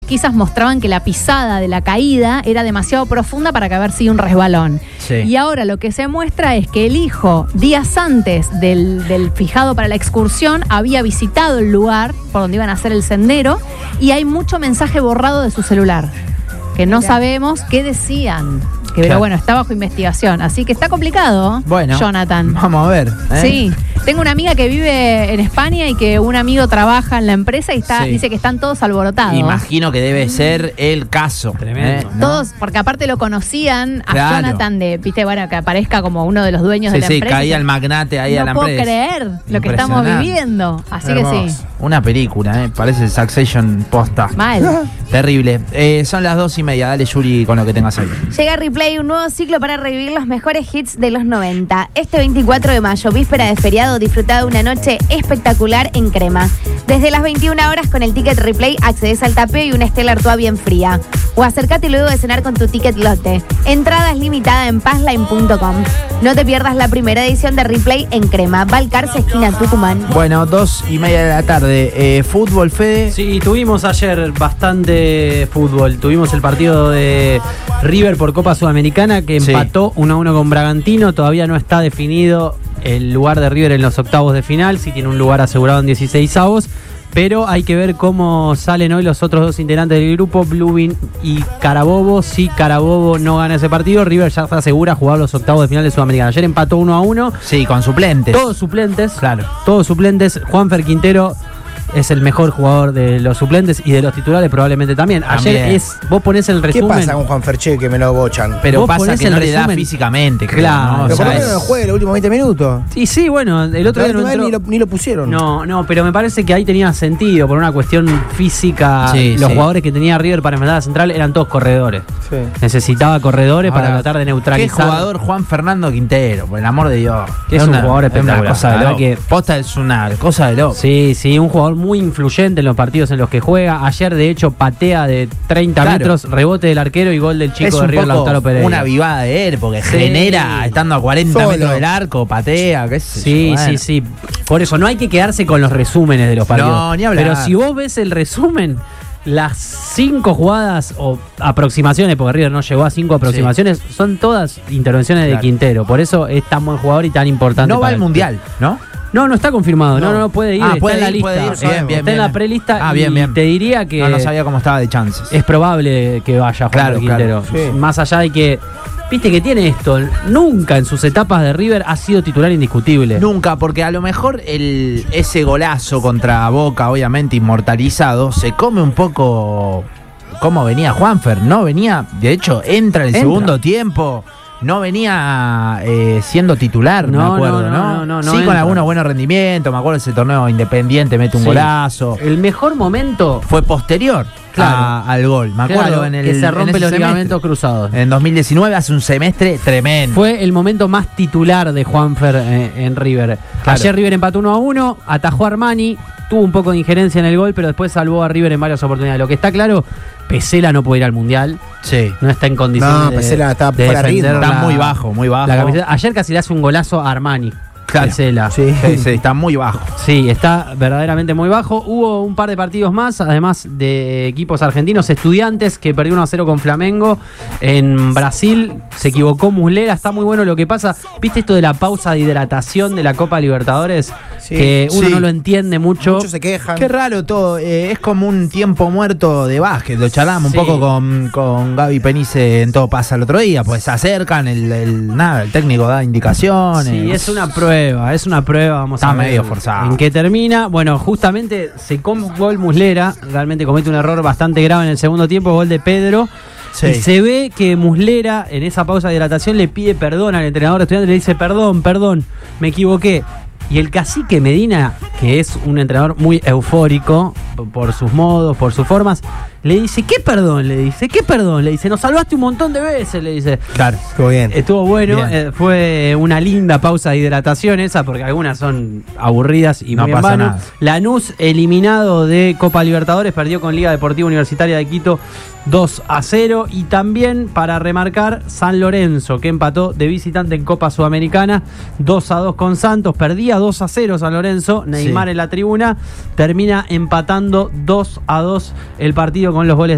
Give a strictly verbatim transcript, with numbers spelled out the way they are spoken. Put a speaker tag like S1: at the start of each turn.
S1: pesquisas mostraban que la pisada de la caída era demasiado profunda para que haber sido un resbalón.
S2: Sí.
S1: Y ahora lo que se muestra es que el hijo, días antes del, del fijado para la excursión, había visitado el lugar por donde iban a hacer el sendero y hay mucho mensaje borrado de su celular, que no
S3: Mirá.
S1: sabemos qué decían. Que, pero
S2: Claro.
S1: bueno, está bajo investigación, así que está complicado,
S2: Bueno,
S1: Jonathan.
S2: Vamos a ver. ¿eh?
S1: Sí, tengo una amiga que vive en España y que un amigo trabaja en la empresa y está,
S2: Sí.
S1: dice que están todos alborotados.
S2: Imagino que debe ser el caso.
S4: Tremendo.
S2: ¿eh? ¿No?
S1: Todos, porque aparte lo conocían a
S2: Claro.
S1: Jonathan de, viste, bueno, que aparezca como uno de los dueños
S2: Sí,
S1: de la
S2: sí,
S1: empresa.
S2: caía el magnate ahí
S1: no
S2: a la
S1: puedo
S2: empresa.
S1: creer lo que estamos
S2: Impresionante.
S1: viviendo. Así que
S2: Hermoso.
S1: sí,
S2: Una película, ¿eh? Parece Succession posta.
S1: mal.
S2: Terrible. Eh, son las dos y media. Dale, Yuri, con lo que tengas ahí.
S3: Llega Replay, un nuevo ciclo para revivir los mejores hits de los noventa. Este veinticuatro de mayo, víspera de feriado, disfruta de una noche espectacular en Crema. Desde las veintiuna horas con el ticket Replay accedes al tapeo y una Stella Artois bien fría. O acércate luego de cenar con tu ticket lote. Entradas limitada en passline punto com. No te pierdas la primera edición de Replay en Crema, Balcarce, esquina Tucumán.
S2: Bueno, dos y media de la tarde. Eh, fútbol, Fede.
S4: Sí, tuvimos ayer bastante fútbol. Tuvimos el partido de River por Copa Sudamericana que
S2: Sí.
S4: empató uno a uno con Bragantino. Todavía no está definido el lugar de River en los octavos de final. Sí tiene un lugar asegurado en dieciseisavos. Pero hay que ver cómo salen hoy los otros dos integrantes del grupo, Blubin y Carabobo. Si Carabobo no gana ese partido, River ya está segura jugar los octavos de final de Sudamericana. Ayer empató uno a uno.
S2: Sí, con suplentes.
S4: Todos suplentes.
S2: Claro.
S4: Todos suplentes. Juanfer Quintero es el mejor jugador de los suplentes y de los titulares probablemente también. Ayer
S2: También.
S4: es, vos ponés el
S5: ¿Qué
S4: resumen.
S5: pasa con Juan Ferché que me lo bochan?
S2: Pero
S4: Vos
S2: pasa
S4: ponés
S2: que
S4: el
S2: no le da
S4: resumen.
S2: físicamente. creo,
S4: Claro.
S2: ¿no?
S5: Pero
S2: O
S5: por
S2: sea,
S5: lo menos
S2: es-
S5: no juegue los últimos veinte minutos.
S4: Y sí, bueno, el otro
S5: La
S4: día no
S5: última vez
S4: entró.
S5: ni lo, ni lo pusieron.
S4: No, no, pero me parece que ahí tenía sentido por una cuestión física.
S2: Sí,
S4: los
S2: sí.
S4: jugadores que tenía River para enfrentar a Central eran todos corredores.
S5: Sí.
S4: Necesitaba corredores para
S2: Ahora,
S4: tratar de
S2: ¿Qué
S4: neutralizar.
S2: jugador Juan Fernando Quintero? Por el amor de Dios.
S4: Que es un jugador
S2: es una
S4: espectacular.
S2: cosa de
S4: La verdad
S2: loco.
S4: que-
S2: Posta es una cosa de loco.
S4: Sí, sí, un jugador muy influyente en los partidos en los que juega. Ayer, de hecho, patea de treinta
S2: Claro.
S4: metros, rebote del arquero y gol del chico
S2: es
S4: de
S2: un
S4: River,
S2: poco
S4: Lautaro Pereira.
S2: una vivada de él, porque
S4: Sí.
S2: genera, estando a cuarenta
S5: Solo.
S2: metros del arco, patea, qué sé
S4: Sí,
S2: yo, bueno.
S4: sí, sí. Por eso no hay que quedarse con los resúmenes de los partidos.
S2: No, ni hablar.
S4: Pero si vos ves el resumen, las cinco jugadas o aproximaciones, porque River no llegó a cinco aproximaciones, son todas intervenciones
S2: Claro.
S4: de Quintero. Por eso es tan buen jugador y tan importante.
S2: No va
S4: para
S2: al
S4: el-
S2: mundial, ¿no?
S4: No, no está confirmado. No,
S2: No.
S4: no, no puede ir.
S2: Ah,
S4: está
S2: puede
S4: en la
S2: ir,
S4: lista.
S2: puede ir.
S4: está
S2: Bien, bien,
S4: está en
S2: bien.
S4: la prelista.
S2: Ah, bien,
S4: y
S2: bien.
S4: te diría que
S2: No, no sabía cómo estaba de chances.
S4: es probable que vaya Juan
S2: Claro,
S4: Quintero.
S5: claro, sí.
S4: Más allá de que, viste que tiene esto, nunca en sus etapas de River ha sido titular indiscutible.
S2: Nunca, porque a lo mejor el, ese golazo contra Boca, obviamente inmortalizado, se come un poco cómo venía Juanfer. No venía, de hecho, entra en el
S4: Entra.
S2: segundo tiempo. No venía eh, siendo titular,
S4: No,
S2: me acuerdo,
S4: no,
S2: ¿no?
S4: no, no, no, no
S2: sí, con
S4: entra.
S2: algunos buenos rendimientos. Me acuerdo ese torneo independiente, mete un
S4: Sí.
S2: golazo.
S4: El mejor momento,
S2: Fue posterior
S4: Claro.
S2: a- al gol. Me acuerdo
S4: claro,
S2: en el.
S4: que se
S2: en
S4: rompe
S2: ese
S4: los
S2: semestre.
S4: ligamentos cruzados.
S2: En dos mil diecinueve, hace un semestre tremendo.
S4: Fue el momento más titular de Juanfer eh, en River.
S2: Claro.
S4: Ayer River empató uno a uno, atajó a Armani, tuvo un poco de injerencia en el gol, pero después salvó a River en varias oportunidades. Lo que está claro, Pesela no puede ir al Mundial,
S2: Sí.
S4: no está en condiciones
S5: No,
S4: de,
S5: Pesela está
S4: de
S5: fuera de
S4: defender
S5: ritmo.
S2: Está
S4: la-
S2: muy bajo, muy bajo.
S4: la camiseta. Ayer casi le hace un golazo a Armani.
S2: Claro.
S4: Pesela.
S5: Sí.
S2: Sí, sí, está muy bajo.
S4: Sí, está verdaderamente muy bajo. Hubo un par de partidos más, además de equipos argentinos. Estudiantes que perdió uno a cero con Flamengo en Brasil. Se equivocó Muslera. Está muy bueno lo que pasa. ¿Viste esto de la pausa de hidratación de la Copa Libertadores?
S5: Sí,
S4: que uno
S2: sí.
S4: no lo entiende mucho.
S5: Muchos se quejan.
S2: Qué raro todo, eh, es como un tiempo muerto de básquet. Lo charlamos
S4: Sí.
S2: un poco con, con Gaby Penice en Todo Pasa el otro día. Pues se acercan, el, el- nada, el técnico da indicaciones.
S4: Sí, es una prueba, es una prueba, vamos
S2: Está
S4: a ver
S2: medio forzado.
S4: en qué termina. Bueno, justamente se come un gol Muslera, realmente comete un error bastante grave en el segundo tiempo, gol de Pedro.
S2: Sí.
S4: Y se ve que Muslera en esa pausa de hidratación le pide perdón al entrenador de Estudiantes, le dice perdón, perdón, me equivoqué. Y el cacique Medina, que es un entrenador muy eufórico por sus modos, por sus formas, le dice, ¿qué perdón? Le dice, ¿qué perdón? Le dice, nos salvaste un montón de veces, le dice.
S2: Claro.
S5: Estuvo bien.
S4: Estuvo bueno,
S2: Bien.
S4: eh, fue una linda pausa de hidratación esa, porque algunas son aburridas y
S2: No
S4: muy en
S2: pasa
S4: vano.
S2: nada.
S4: Lanús, eliminado de Copa Libertadores, perdió con Liga Deportiva Universitaria de Quito dos a cero. Y también, para remarcar, San Lorenzo, que empató de visitante en Copa Sudamericana, dos a dos con Santos, perdía dos a cero San Lorenzo, Neymar
S2: Sí.
S4: en la tribuna, termina empatando dos a dos el partido con los goles